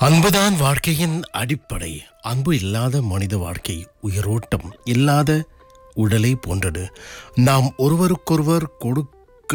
அன்புதான் வாழ்க்கையின் அடிப்படை. அன்பு இல்லாத மனித வாழ்க்கை உயிரோட்டம் இல்லாத உடலை போன்றது. நாம் ஒருவருக்கொருவர் கொடுக்க